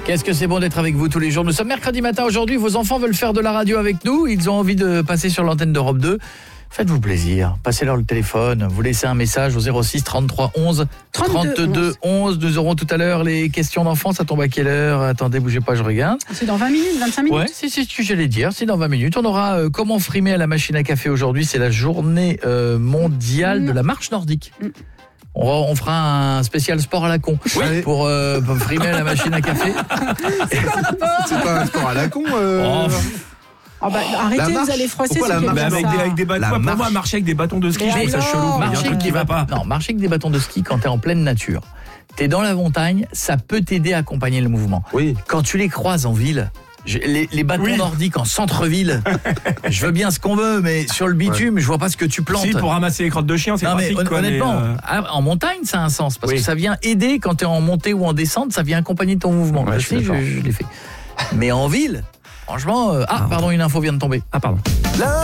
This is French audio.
Qu'est-ce que c'est bon d'être avec vous tous les jours. Nous sommes mercredi matin aujourd'hui, vos enfants veulent faire de la radio avec nous, ils ont envie de passer sur l'antenne d'Europe 2. Faites-vous plaisir, passez-leur le téléphone, vous laissez un message au 06 33 11 32 11. Nous aurons tout à l'heure les questions d'enfants, ça tombe à quelle heure? Attendez, bougez pas, je regarde. C'est dans 20 minutes, 25 minutes. Ouais, c'est ce que j'allais dire, c'est dans 20 minutes. On aura comment frimer à la machine à café aujourd'hui, c'est la journée mondiale de la marche nordique. On fera un spécial sport à la con pour frimer à la machine à café. C'est pas un sport à la con. Oh bah, arrêtez, marche, vous allez froisser pourquoi ceux la qui marche aiment ça. avec des bâtons. Pour moi, marcher avec des bâtons de ski, je trouve ça chelou. Il y a un truc qui va pas. Non, marcher avec des bâtons de ski quand t'es en pleine nature. T'es dans la montagne, ça peut t'aider à accompagner le mouvement. Oui. Quand tu les croises en ville, les bâtons nordiques en centre-ville, je veux bien ce qu'on veut, mais sur le bitume, je vois pas ce que tu plantes. Si, pour ramasser les crottes de chien, c'est non, mais pratique. honnêtement, en montagne, ça a un sens. Parce que ça vient aider quand t'es en montée ou en descente, ça vient accompagner ton mouvement. Ouais, je l'ai fait. Mais en ville, franchement... pardon, une info vient de tomber. Ah, pardon.